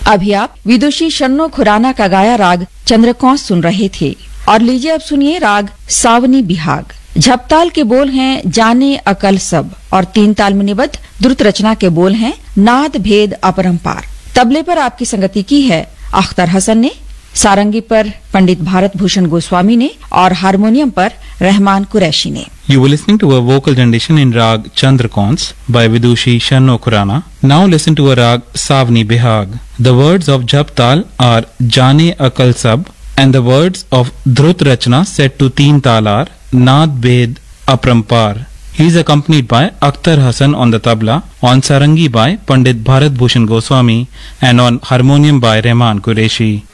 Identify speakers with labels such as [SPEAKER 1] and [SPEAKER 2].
[SPEAKER 1] अभी आप विदुषी शन्नो खुराना का गाया राग चंद्रकौंस सुन रहे थे। और लीजिए अब सुनिए राग सावनी बिहाग। झपताल के बोल हैं जाने अकल सब और 3 ताल में निबद्ध द्रुत रचना के बोल हैं नाद भेद अपरंपार। तबले पर आपकी संगति की है अख्तर हसन ने, सारंगी पर पंडित भारत भूषण गोस्वामी ने और हारमोनियम पर रहमान कुरैशी ने।
[SPEAKER 2] You were listening to a vocal rendition in Rag Chandrakons by Vidushi Shanno Khurana. Now listen to a Rag Savni Bihag. The words of Japtal are Jane Akal Sab and the words of Drut Rachna set to Teen Tal are Naad Bhed Aprampar. He is accompanied by Akhtar Hassan on the tabla, on sarangi by Pandit Bharat Bhushan Goswami and on harmonium by Rahman Qureshi.